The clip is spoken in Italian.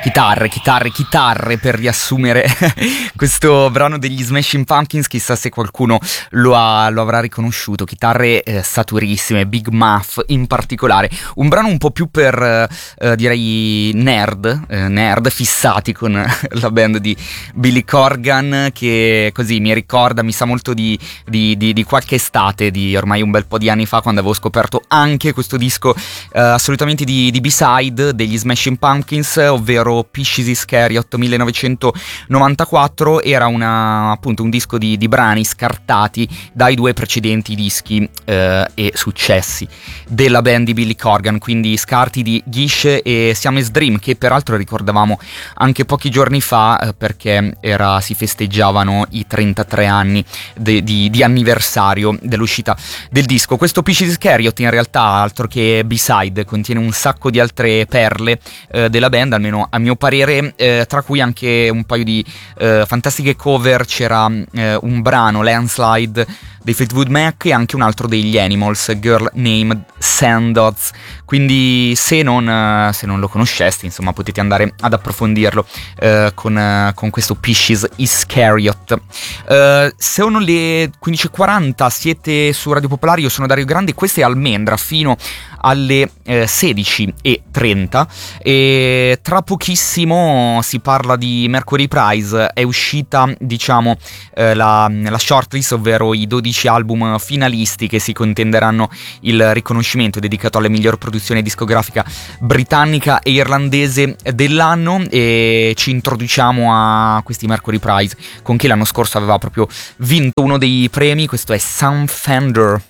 Chitarre per riassumere questo brano degli Smashing Pumpkins. Chissà se qualcuno lo avrà riconosciuto. Chitarre saturissime, Big Muff in particolare. Un brano un po' più per direi nerd fissati con la band di Billy Corgan, che così mi ricorda, mi sa molto di qualche estate di ormai un bel po' di anni fa, quando avevo scoperto anche questo disco assolutamente di B-side degli Smashing Pumpkins, ovvero Pisces Iscariot 1994. Era appunto un disco di brani scartati dai due precedenti dischi e successi della band di Billy Corgan, quindi scarti di Gish e Siamese Dream, che peraltro ricordavamo anche pochi giorni fa perché si festeggiavano i 33 anni di anniversario dell'uscita del disco. Questo Pisces Iscariot in realtà, altro che B-side, contiene un sacco di altre perle della band, almeno a mio parere, tra cui anche un paio di fantastiche cover. C'era un brano, Landslide, dei Fleetwood Mac, e anche un altro degli Animals, Girl Named Sandoz. Quindi se non lo conosceste, insomma, potete andare ad approfondirlo con questo Pisces Iscariot. Sono le 15:40, siete su Radio Popolare, io sono Dario Grande, questa è Almendra fino alle 16:30 e tra pochissimo si parla di Mercury Prize. È uscita, diciamo, la shortlist, ovvero i 12 album finalisti che si contenderanno il riconoscimento dedicato alla miglior produzione discografica britannica e irlandese dell'anno, e ci introduciamo a questi Mercury Prize con chi l'anno scorso aveva proprio vinto uno dei premi. Questo è Sam Fender.